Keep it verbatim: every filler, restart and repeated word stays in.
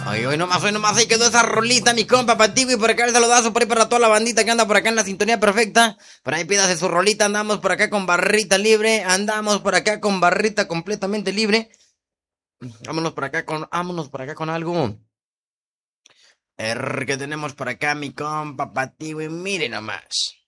Ay, hoy nomás, hoy nomás, ahí quedó esa rolita, mi compa, para ti, güey, por acá el saludazo por ahí para toda la bandita que anda por acá en la sintonía perfecta. Por ahí pídase su rolita, andamos por acá con barrita libre, andamos por acá con barrita completamente libre. Vámonos por acá con, vámonos por acá con algo. Er, que tenemos por acá, mi compa, para ti, güey, mire nomás.